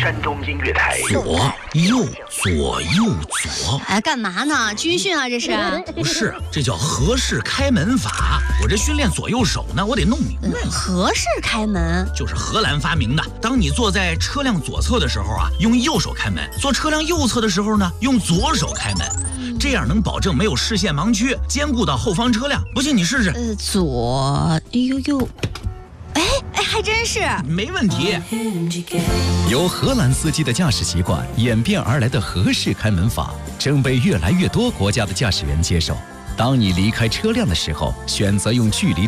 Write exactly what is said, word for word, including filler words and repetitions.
山东音乐台。 左右左右左。 哎，干嘛呢？军训啊，这是？ 不是，这叫合适开门法。我这训练左右手呢，我得弄明白了。 嗯、合适开门就是荷兰发明的。当你坐在车辆左侧的时候啊，用右手开门；坐车辆右侧的时候呢，用左手开门。这样能保证没有视线盲区，兼顾到后方车辆。不信你试试。 呃，左右右。哎哎，还真是没问题。 由荷兰司机的驾驶习惯演变而来的合适开门法，正被越来越多国家的驾驶员接受。当你离开车辆的时候，选择用距离